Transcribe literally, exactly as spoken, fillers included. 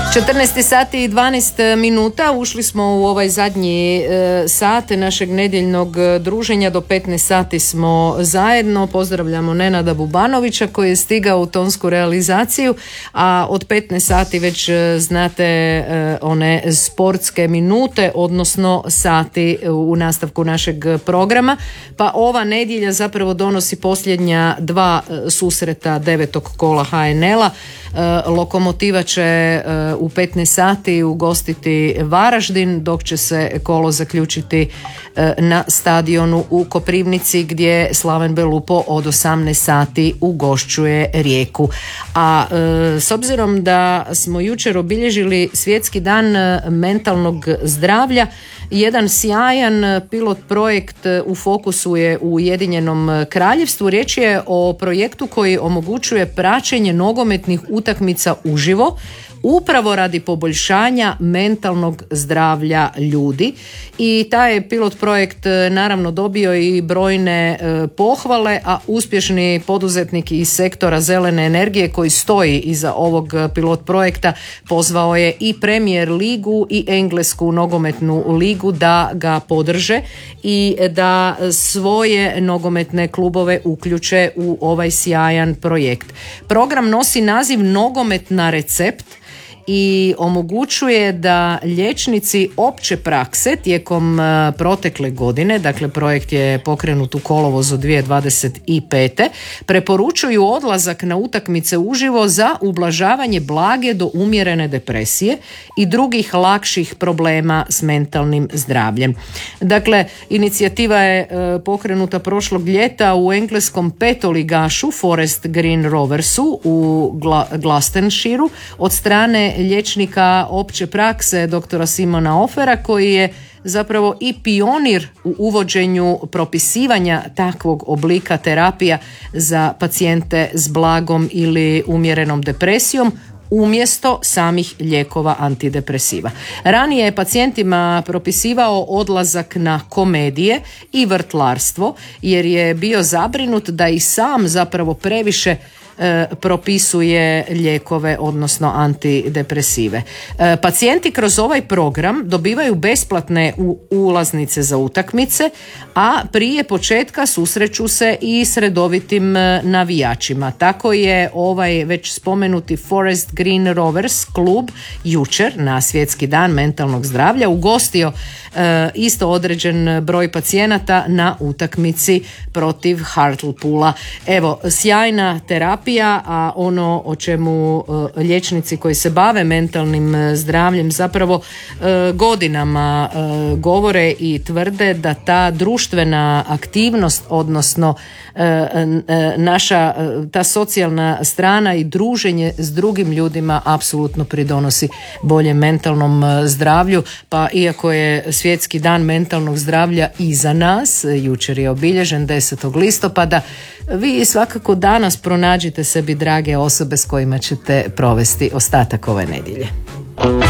četrnaest sati i dvanaest minuta, ušli smo u ovaj zadnji e, sat našeg nedjeljnog druženja. Do petnaest sati smo zajedno. Pozdravljamo Nenada Bubanovića koji je stigao u tonsku realizaciju, a od petnaest sati već e, znate e, one sportske minute, odnosno sati u nastavku našeg programa. Pa ova nedjelja zapravo donosi posljednja dva e, susreta devetog kola ha en el-a. E, Lokomotiva će e, u petnaest sati ugostiti Varaždin, dok će se kolo zaključiti e, na stadionu u Koprivnici gdje Slaven Belupo od osamnaest sati ugošćuje Rijeku. A e, s obzirom da smo jučer obilježili Svjetski dan mentalnog zdravlja, jedan sjajan pilot projekt u fokusu je u Ujedinjenom Kraljevstvu. Riječ je o projektu koji omogućuje praćenje nogometnih utakmica uživo, upravo radi poboljšanja mentalnog zdravlja ljudi, i taj je pilot projekt naravno dobio i brojne e, pohvale, a uspješni poduzetnik iz sektora zelene energije koji stoji iza ovog pilot projekta pozvao je i Premier ligu i Englesku nogometnu ligu da ga podrže i da svoje nogometne klubove uključe u ovaj sjajan projekt. Program nosi naziv Nogomet na recept i omogućuje da liječnici opće prakse tijekom protekle godine, dakle projekt je pokrenut u kolovozu dvije tisuće dvadeset pete, preporučuju odlazak na utakmice uživo za ublažavanje blage do umjerene depresije i drugih lakših problema s mentalnim zdravljem. Dakle, inicijativa je pokrenuta prošlog ljeta u engleskom petoligašu Forest Green Roversu u Gloucestershireu od strane liječnika opće prakse doktora Simona Offera, koji je zapravo i pionir u uvođenju propisivanja takvog oblika terapija za pacijente s blagom ili umjerenom depresijom umjesto samih lijekova antidepresiva. Ranije je pacijentima propisivao odlazak na komedije i vrtlarstvo jer je bio zabrinut da i sam zapravo previše E, propisuje lijekove, odnosno antidepresive. E, pacijenti kroz ovaj program dobivaju besplatne u, ulaznice za utakmice, a prije početka susreću se i s redovitim navijačima. Tako je ovaj već spomenuti Forest Green Rovers klub jučer na Svjetski dan mentalnog zdravlja ugostio e, isto određen broj pacijenata na utakmici protiv Hartlepool-a. Evo, sjajna terapija, a ono o čemu e, liječnici koji se bave mentalnim e, zdravljem zapravo e, godinama e, govore i tvrde da ta društvena aktivnost, odnosno e, e, naša e, ta socijalna strana i druženje s drugim ljudima apsolutno pridonosi boljem mentalnom e, zdravlju. Pa iako je Svjetski dan mentalnog zdravlja iza nas, jučer je obilježen desetog listopada, vi svakako danas pronađite sebi drage osobe s kojima ćete provesti ostatak ove nedjelje.